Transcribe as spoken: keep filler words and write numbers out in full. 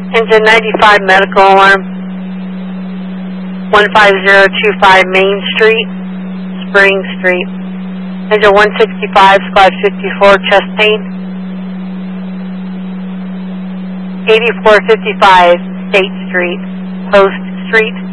Engine ninety-five medical alarm. one five zero two five Main Street, Spring Street. Engine one sixty-five, squad fifty-four, chest pain. eighty-four fifty-five State Street, Post Street.